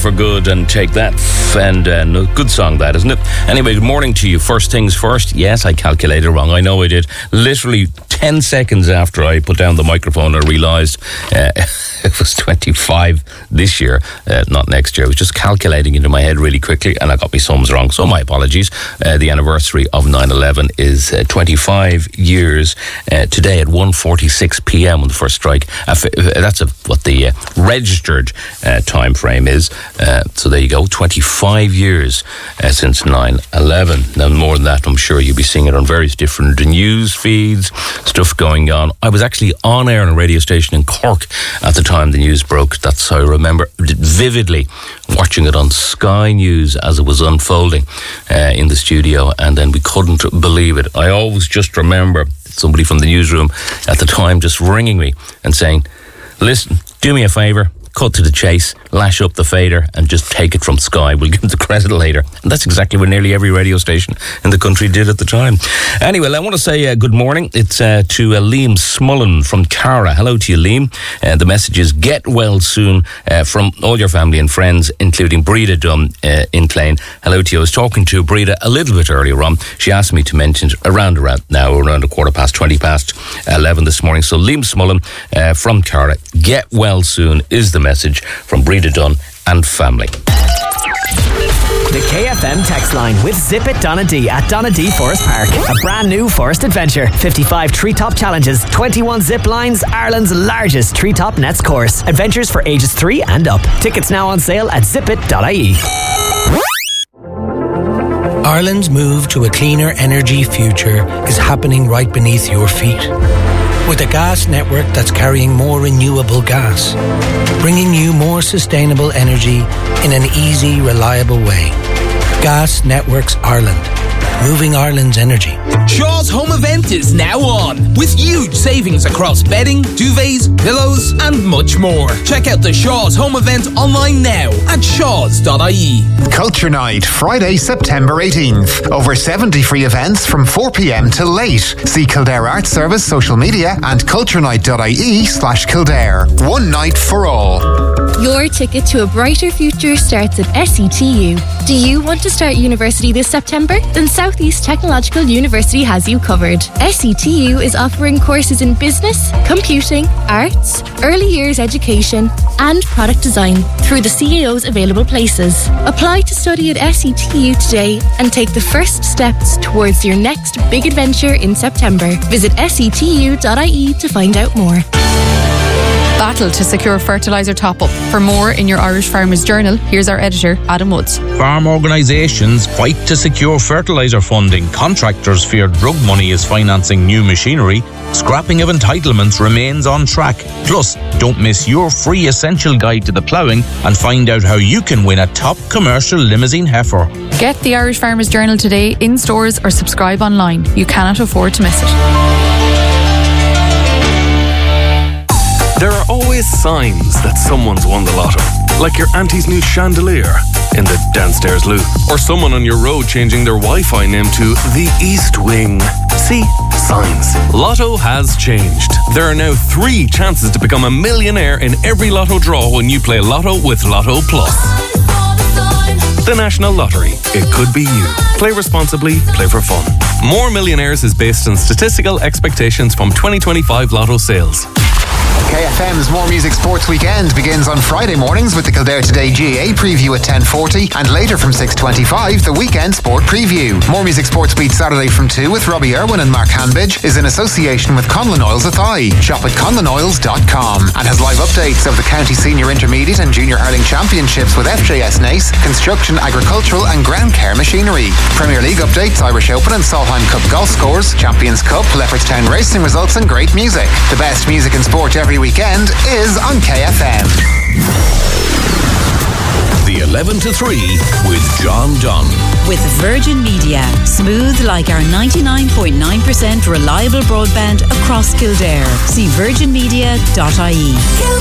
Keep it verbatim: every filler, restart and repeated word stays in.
for Good and Take That. And uh, no, good song that, isn't it? Anyway, good morning to you. First things first. Yes, I calculated wrong. I know I did. Literally ten seconds after I put down the microphone, I realised uh, it was twenty-five this year, uh, not next year. I was just calculating into my head really quickly and I got my sums wrong. So my apologies. Uh, the anniversary of nine eleven is uh, twenty-five years uh, today at one forty-six p.m. on the first strike. Uh, that's a, what the uh, registered uh, time frame is. Uh, so there you go. twenty-five years uh, since nine eleven. Now, more than that, I'm sure you'll be seeing it on various different news feeds, stuff going on. I was actually on air on a radio station in Cork at the time the news broke. That's how I remember vividly watching it on Sky News as it was unfolding uh, in the studio, and then we couldn't believe it. I always just remember somebody from the newsroom at the time just ringing me and saying, listen, do me a favour, cut to the chase, lash up the fader and just take it from Sky. We'll give them the credit later. And that's exactly what nearly every radio station in the country did at the time. Anyway, I want to say uh, good morning. It's uh, to uh, Liam Smullen from Cara. Hello to you, Liam. Uh, the message is get well soon uh, from all your family and friends, including Breda Dunn uh, in Clane. Hello to you. I was talking to Breda a little bit earlier on. She asked me to mention it around around now, around a quarter past, twenty past eleven this morning. So Liam Smullen uh, from Cara, get well soon is the message from Breda Dunn and family. The K F M text line with Zip It Donadee at Donadee Forest Park. A brand new forest adventure. fifty-five treetop challenges, twenty-one zip lines, Ireland's largest treetop nets course. Adventures for ages three and up. Tickets now on sale at zip it dot I E. Ireland's move to a cleaner energy future is happening right beneath your feet. With a gas network that's carrying more renewable gas, bringing you more sustainable energy in an easy, reliable way. Gas Networks Ireland, moving Ireland's energy. Shaw's Home Event is now on, with huge savings across bedding, duvets, pillows and much more. Check out the Shaw's Home Event online now at shaws dot I E. Culture Night, Friday, September eighteenth. Over seventy free events from four p.m. till late. See Kildare Arts Service social media and culturenight dot I E slash Kildare. One night for all. Your ticket to a brighter future starts at S E T U. Do you want to start university this September? Then Southeast Technological University has you covered. S E T U is offering courses in business, computing, arts, early years education and product design through the C A O's available places. Apply to study at S E T U today and take the first steps towards your next big adventure in September. Visit S E T U dot I E to find out more. Battle to secure fertiliser top-up. For more in your Irish Farmers Journal, here's our editor, Adam Woods. Farm organisations fight to secure fertiliser funding. Contractors fear drug money is financing new machinery. Scrapping of entitlements remains on track. Plus, don't miss your free essential guide to the ploughing and find out how you can win a top commercial limousine heifer. Get the Irish Farmers Journal today in stores or subscribe online. You cannot afford to miss it. There are always signs that someone's won the lotto, like your auntie's new chandelier in the downstairs loo, or someone on your road changing their Wi-Fi name to the East Wing. See? Signs. Lotto has changed. There are now three chances to become a millionaire in every lotto draw when you play Lotto with Lotto Plus. The National Lottery. It could be you. Play responsibly, play for fun. More Millionaires is based on statistical expectations from twenty twenty-five Lotto sales. K F M's More Music Sports Weekend begins on Friday mornings with the Kildare Today G A A preview at ten forty and later from six twenty-five the Weekend Sport Preview. More Music Sports Beat Saturday from two with Robbie Irwin and Mark Hanbidge is in association with Conlon Oils Athy. Shop at conlon oils dot com and has live updates of the County Senior Intermediate and Junior Hurling Championships with F J S Nace, Construction, Agricultural and Ground Care Machinery. Premier League updates, Irish Open and Solheim Cup golf scores, Champions Cup, Leopardstown racing results and great music. The best music and sport every weekend is on K F M. The eleven to three with John Dunn. With Virgin Media. Smooth like our ninety-nine point nine percent reliable broadband across Kildare. See virgin media dot I E.